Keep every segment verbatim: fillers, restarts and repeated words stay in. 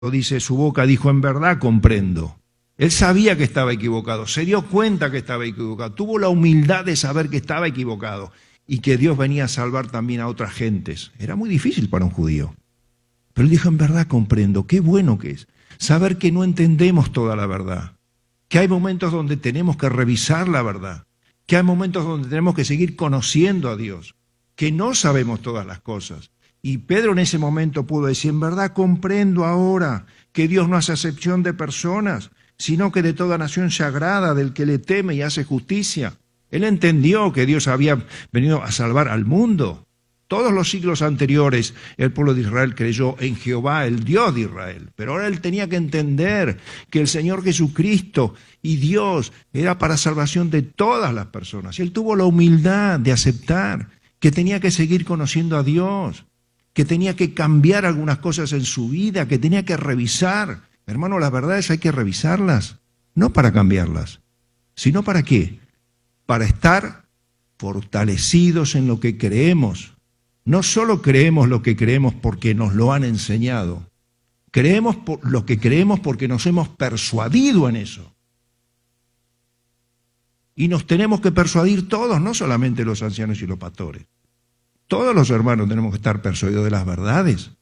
dice, su boca dijo, en verdad comprendo. Él sabía que estaba equivocado, se dio cuenta que estaba equivocado, tuvo la humildad de saber que estaba equivocado y que Dios venía a salvar también a otras gentes. Era muy difícil para un judío. Pero él dijo, en verdad comprendo, qué bueno que es saber que no entendemos toda la verdad, que hay momentos donde tenemos que revisar la verdad, que hay momentos donde tenemos que seguir conociendo a Dios, que no sabemos todas las cosas. Y Pedro en ese momento pudo decir, en verdad comprendo ahora que Dios no hace acepción de personas, sino que de toda nación se agrada del que le teme y hace justicia. Él entendió que Dios había venido a salvar al mundo. Todos los siglos anteriores el pueblo de Israel creyó en Jehová, el Dios de Israel. Pero ahora él tenía que entender que el Señor Jesucristo y Dios era para salvación de todas las personas. Y él tuvo la humildad de aceptar que tenía que seguir conociendo a Dios, que tenía que cambiar algunas cosas en su vida, que tenía que revisar. Hermano, las verdades hay que revisarlas, no para cambiarlas, sino ¿para qué? Para estar fortalecidos en lo que creemos. No solo creemos lo que creemos porque nos lo han enseñado, creemos por lo que creemos porque nos hemos persuadido en eso. Y nos tenemos que persuadir todos, no solamente los ancianos y los pastores. Todos los hermanos tenemos que estar persuadidos de las verdades.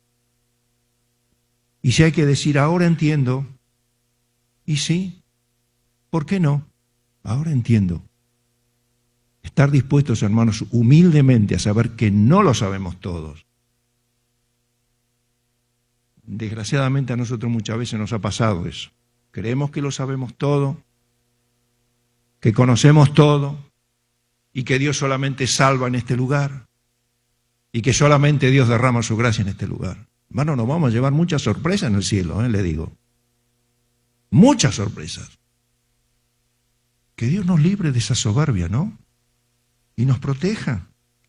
Y si hay que decir, ahora entiendo, y sí, ¿por qué no? Ahora entiendo. Estar dispuestos, hermanos, humildemente a saber que no lo sabemos todos. Desgraciadamente a nosotros muchas veces nos ha pasado eso. Creemos que lo sabemos todo, que conocemos todo y que Dios solamente salva en este lugar y que solamente Dios derrama su gracia en este lugar. Hermano, nos vamos a llevar muchas sorpresas en el cielo, ¿eh? Le digo. Muchas sorpresas. Que Dios nos libre de esa soberbia, ¿no? Y nos proteja.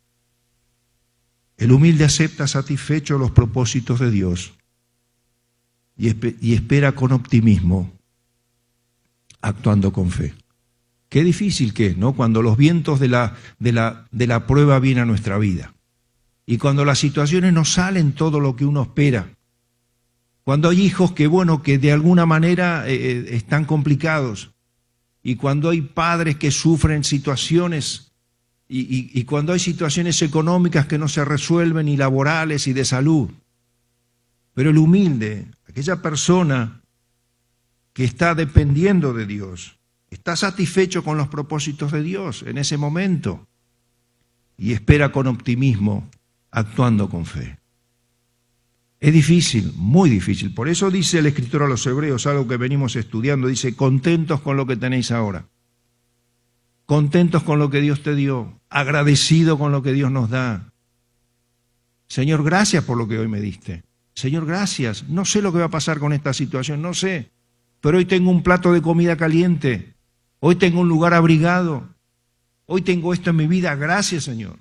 El humilde acepta satisfecho los propósitos de Dios y, esp- y espera con optimismo, actuando con fe. Qué difícil que es, ¿no? Cuando los vientos de la, de la, de la prueba vienen a nuestra vida y cuando las situaciones no salen todo lo que uno espera. Cuando hay hijos que, bueno, que de alguna manera eh, están complicados y cuando hay padres que sufren situaciones Y, y, y cuando hay situaciones económicas que no se resuelven, y laborales y de salud. Pero el humilde, aquella persona que está dependiendo de Dios, está satisfecho con los propósitos de Dios en ese momento y espera con optimismo, actuando con fe. Es difícil, muy difícil. Por eso dice el escritor a los Hebreos, algo que venimos estudiando, dice, contentos con lo que tenéis ahora. Contentos con lo que Dios te dio, agradecido con lo que Dios nos da. Señor, gracias por lo que hoy me diste. Señor, gracias. No sé lo que va a pasar con esta situación, no sé. Pero hoy tengo un plato de comida caliente. Hoy tengo un lugar abrigado. Hoy tengo esto en mi vida. Gracias, Señor.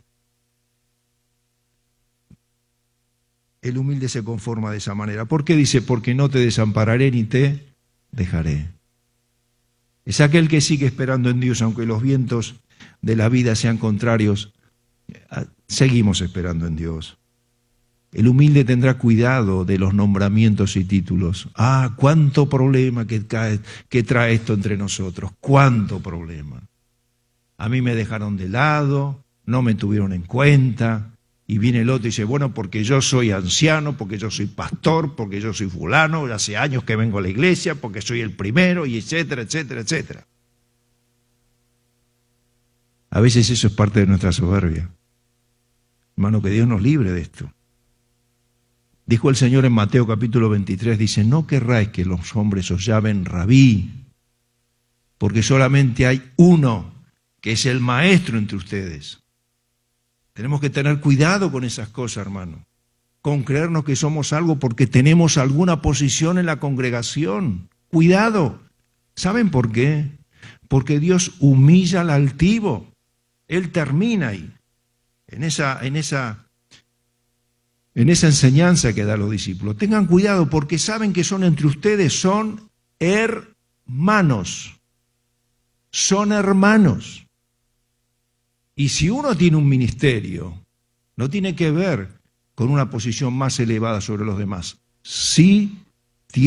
El humilde se conforma de esa manera. ¿Por qué dice? Porque no te desampararé ni te dejaré. Es aquel que sigue esperando en Dios, aunque los vientos de la vida sean contrarios, seguimos esperando en Dios. El humilde tendrá cuidado de los nombramientos y títulos. Ah, cuánto problema que, cae, que trae esto entre nosotros, cuánto problema. A mí me dejaron de lado, no me tuvieron en cuenta, y viene el otro y dice, bueno, porque yo soy anciano, porque yo soy pastor, porque yo soy fulano, hace años que vengo a la iglesia, porque soy el primero, y etcétera, etcétera, etcétera. A veces eso es parte de nuestra soberbia. Hermano, que Dios nos libre de esto. Dijo el Señor en Mateo capítulo veintitrés, dice, no querráis que los hombres os llamen rabí, porque solamente hay uno que es el maestro entre ustedes. Tenemos que tener cuidado con esas cosas, hermano, con creernos que somos algo porque tenemos alguna posición en la congregación. Cuidado. ¿Saben por qué? Porque Dios humilla al altivo. Él termina ahí, en esa, en esa, en esa enseñanza que da a los discípulos. Tengan cuidado porque saben que son entre ustedes, son hermanos. Son hermanos. Y si uno tiene un ministerio, no tiene que ver con una posición más elevada sobre los demás. Sí